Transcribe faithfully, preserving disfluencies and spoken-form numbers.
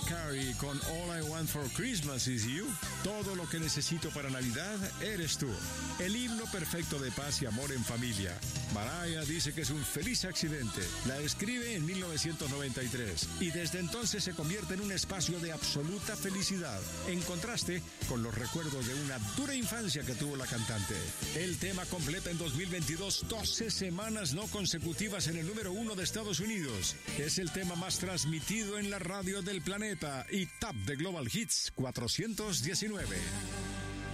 Carey con All I Want for Christmas Is You. Todo lo que necesito para Navidad eres tú. El himno perfecto de paz y amor en familia. Mariah dice que es un feliz accidente. La escribe en mil novecientos noventa y tres y desde entonces se convierte en un espacio de absoluta felicidad, en contraste con los recuerdos de una dura infancia que tuvo la cantante. El tema completa en dos mil veintidós doce semanas no consecutivas en el número uno de Estados Unidos. Es el tema más transmitido en la radio del planeta y Top de Global Hits cuatrocientos diecinueve.